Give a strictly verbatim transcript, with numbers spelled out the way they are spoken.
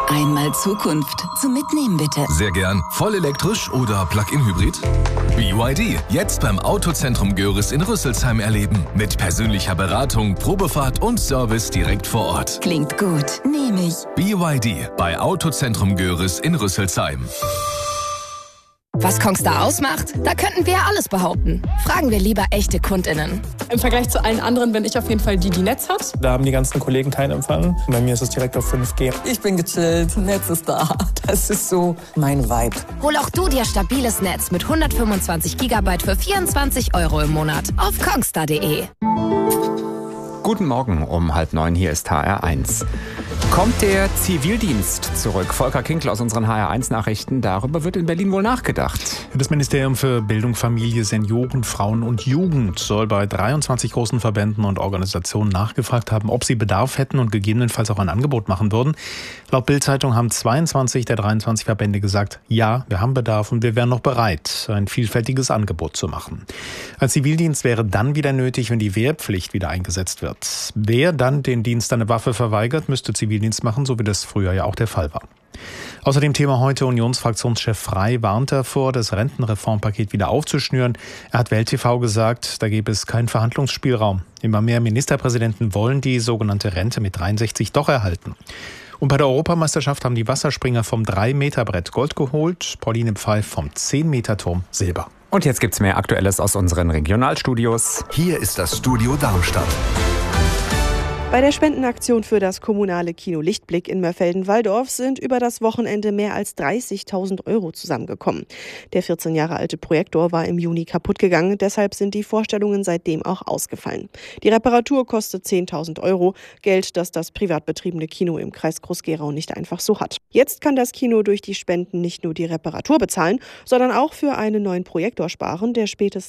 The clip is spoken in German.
Einmal Zukunft zum Mitnehmen, bitte. Sehr gern. Voll elektrisch oder Plug-in-Hybrid? B Y D. Jetzt beim Autozentrum Görres in Rüsselsheim erleben. Mit persönlicher Beratung, Probefahrt und Service direkt vor Ort. Klingt gut. Nehme ich. B Y D. Bei Autozentrum Görres in Rüsselsheim. Was Kongstar ausmacht? Da könnten wir ja alles behaupten. Fragen wir lieber echte KundInnen. Im Vergleich zu allen anderen bin ich auf jeden Fall die, die Netz hat. Da haben die ganzen Kollegen keinen Empfang. Bei mir ist es direkt auf fünf G. Ich bin gechillt, Netz ist da. Das ist so mein Vibe. Hol auch du dir stabiles Netz mit hundertfünfundzwanzig Gigabyte für vierundzwanzig Euro im Monat auf kongstar punkt de. Guten Morgen um halb neun, hier ist H R eins. Kommt der Zivildienst zurück? Volker Kinkl aus unseren H R eins Nachrichten. Darüber wird in Berlin wohl nachgedacht. Das Ministerium für Bildung, Familie, Senioren, Frauen und Jugend soll bei dreiundzwanzig großen Verbänden und Organisationen nachgefragt haben, ob sie Bedarf hätten und gegebenenfalls auch ein Angebot machen würden. Laut Bild-Zeitung haben zweiundzwanzig der dreiundzwanzig Verbände gesagt, ja, wir haben Bedarf und wir wären noch bereit, ein vielfältiges Angebot zu machen. Ein Zivildienst wäre dann wieder nötig, wenn die Wehrpflicht wieder eingesetzt wird. Wer dann den Dienst eine Waffe verweigert, müsste Zivildienst machen, so wie das früher ja auch der Fall war. Außerdem Thema heute: Unionsfraktionschef Frey warnt davor, das Rentenreformpaket wieder aufzuschnüren. Er hat Welt T V gesagt, da gäbe es keinen Verhandlungsspielraum. Immer mehr Ministerpräsidenten wollen die sogenannte Rente mit dreiundsechzig doch erhalten. Und bei der Europameisterschaft haben die Wasserspringer vom drei Meter Brett Gold geholt, Pauline Pfeif vom zehn Meter Turm Silber. Und jetzt gibt's mehr Aktuelles aus unseren Regionalstudios. Hier ist das Studio Darmstadt. Bei der Spendenaktion für das kommunale Kino Lichtblick in Mörfelden-Walldorf sind über das Wochenende mehr als dreißigtausend Euro zusammengekommen. Der vierzehn Jahre alte Projektor war im Juni kaputt gegangen, deshalb sind die Vorstellungen seitdem auch ausgefallen. Die Reparatur kostet zehntausend Euro, Geld, das das privat betriebene Kino im Kreis Groß-Gerau nicht einfach so hat. Jetzt kann das Kino durch die Spenden nicht nur die Reparatur bezahlen, sondern auch für einen neuen Projektor sparen, der spätestens